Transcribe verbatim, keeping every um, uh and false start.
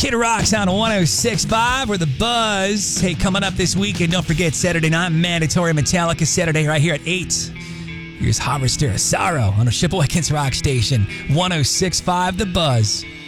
Kid Rock's on one oh six point five. We're the Buzz. Hey, coming up this weekend, don't forget Saturday night, mandatory Metallica Saturday right here at eight. Here's Harvester of Sorrow on a Shipaway Kids Rock Station. one oh six point five The Buzz.